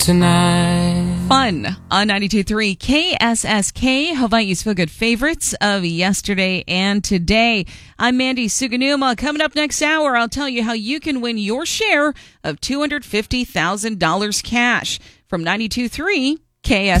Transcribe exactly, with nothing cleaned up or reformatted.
tonight. Fun on ninety-two point three K S S K, Hawaii's Feel Good favorites of yesterday and today. I'm Mandy Suganuma. Coming up next hour, I'll tell you how you can win your share of two hundred fifty thousand dollars cash from ninety-two point three K S S K.